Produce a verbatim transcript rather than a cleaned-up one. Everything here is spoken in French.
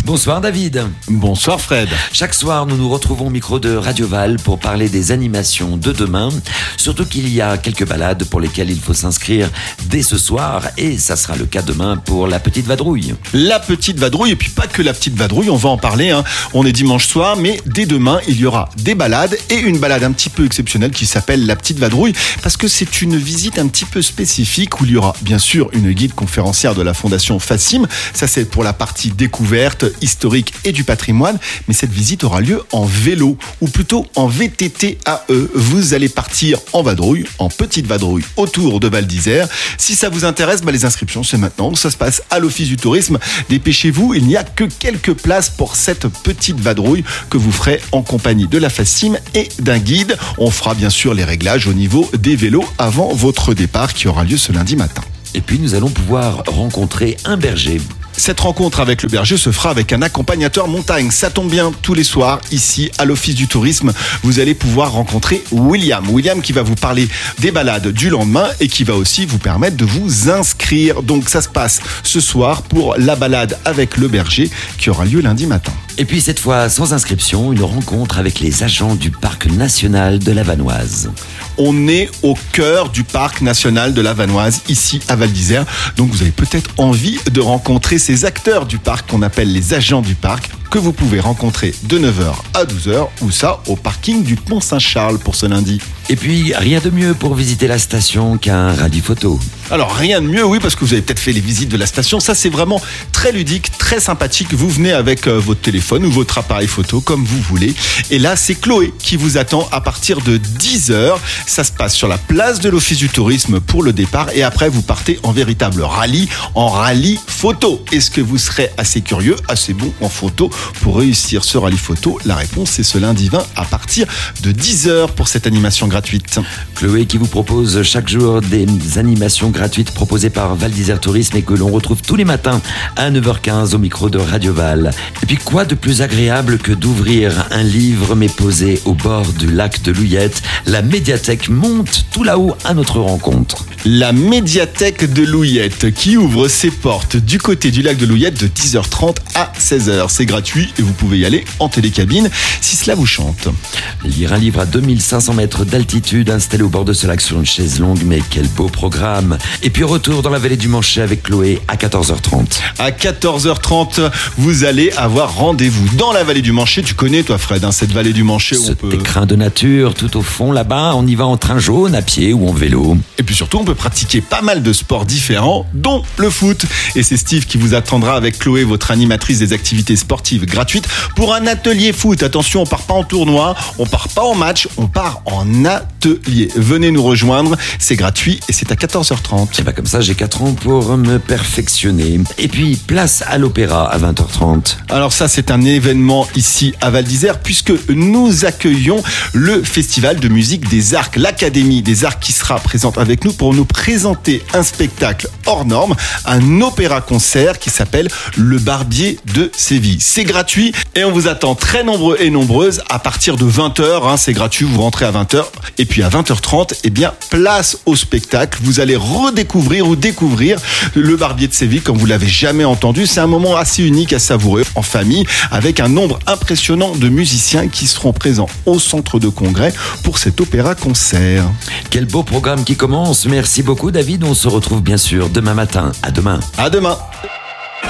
Bonsoir David. Bonsoir Fred. Chaque soir, nous nous retrouvons au micro de Radio Val pour parler des animations de demain. Surtout qu'il y a quelques balades pour lesquelles il faut s'inscrire dès ce soir. Et ça sera le cas demain pour la Petite Vadrouille. La Petite Vadrouille, et puis pas que la Petite Vadrouille, on va en parler. Hein. On est dimanche soir, mais dès demain, il y aura des balades et une balade un petit peu exceptionnelle qui s'appelle la Petite Vadrouille. Parce que c'est une visite un petit peu spécifique où il y aura bien sûr une guide conférencière de la Fondation Fassim. Ça, c'est pour la partie découverte, historique et du patrimoine. Mais cette visite aura lieu en vélo, ou plutôt en V T T A E. Vous allez partir en vadrouille, en petite vadrouille, autour de Val d'Isère. Si ça vous intéresse, bah les inscriptions, c'est maintenant. Ça se passe à l'Office du Tourisme. Dépêchez-vous, il n'y a que quelques places pour cette petite vadrouille que vous ferez en compagnie de la Fassim et d'un guide. On fera bien sûr les réglages au niveau des vélos avant votre départ qui aura lieu ce lundi matin. Et puis nous allons pouvoir rencontrer un berger. Cette rencontre avec le berger se fera avec un accompagnateur montagne. Ça tombe bien, tous les soirs, ici, à l'Office du Tourisme, vous allez pouvoir rencontrer William. William qui va vous parler des balades du lendemain et qui va aussi vous permettre de vous inscrire. Donc ça se passe ce soir pour la balade avec le berger qui aura lieu lundi matin. Et puis cette fois, sans inscription, une rencontre avec les agents du Parc National de la Vanoise. On est au cœur du Parc National de la Vanoise, ici à Val d'Isère. Donc vous avez peut-être envie de rencontrer ces acteurs du parc qu'on appelle les agents du parc, que vous pouvez rencontrer de neuf heures à douze heures, ou ça au parking du Pont Saint-Charles pour ce lundi. Et puis, rien de mieux pour visiter la station qu'un rallye photo. Alors, rien de mieux, oui, parce que vous avez peut-être fait les visites de la station. Ça, c'est vraiment très ludique, très sympathique. Vous venez avec euh, votre téléphone ou votre appareil photo, comme vous voulez. Et là, c'est Chloé qui vous attend à partir de dix heures. Ça se passe sur la place de l'Office du Tourisme pour le départ. Et après, vous partez en véritable rallye, en rallye photo. Est-ce que vous serez assez curieux, assez bon en photo pour réussir ce rallye photo? La réponse, c'est ce lundi vingt à partir de dix heures pour cette animation gratuite. Chloé qui vous propose chaque jour des animations gratuites proposées par Val d'Isère Tourisme et que l'on retrouve tous les matins à neuf heures quinze au micro de Radio Val. Et puis quoi de plus agréable que d'ouvrir un livre mais posé au bord du lac de Louillette? La médiathèque monte tout là-haut à notre rencontre. La médiathèque de Louillette qui ouvre ses portes du côté du lac de Louillette de dix heures trente à seize heures. C'est gratuit et vous pouvez y aller en télécabine si cela vous chante. Lire un livre à deux mille cinq cents mètres d'altitude installé au bord de ce lac sur une chaise longue, mais quel beau programme. Et puis retour dans la vallée du Manchet avec Chloé à quatorze heures trente. À quatorze heures trente, vous allez avoir rendez-vous dans la vallée du Manchet. Tu connais toi Fred, hein, cette vallée du Manchet où Ce on peut... écrin de nature tout au fond là-bas, on y va en train jaune, à pied ou en vélo. Et puis surtout, on peut pratiquer pas mal de sports différents, dont le foot. Et c'est Steve qui vous attendra avec Chloé, votre animatrice des activités sportives gratuites, pour un atelier foot. Attention, on part pas en tournoi, on part pas en match, on part en atelier. Venez nous rejoindre, c'est gratuit et c'est à quatorze heures trente. Et bah comme ça, j'ai quatre ans pour me perfectionner. Et puis, place à l'opéra à vingt heures trente. Alors ça, c'est un événement ici à Val d'Isère puisque nous accueillons le Festival de musique des Arcs, l'Académie des Arcs qui sera présente avec nous pour nous présenter un spectacle hors norme, un opéra-concert qui s'appelle Le Barbier de Séville. C'est gratuit et on vous attend très nombreux et nombreuses à partir de vingt heures. Hein, c'est gratuit, vous rentrez à vingt heures. Et puis à vingt heures trente, eh bien, place au spectacle. Vous allez redécouvrir ou découvrir Le Barbier de Séville comme vous l'avez jamais entendu. C'est un moment assez unique à savourer en famille avec un nombre impressionnant de musiciens qui seront présents au centre de congrès pour cet opéra-concert. Quel beau programme qui commence. Merci beaucoup David. On se retrouve bien sûr demain matin. À demain. À demain.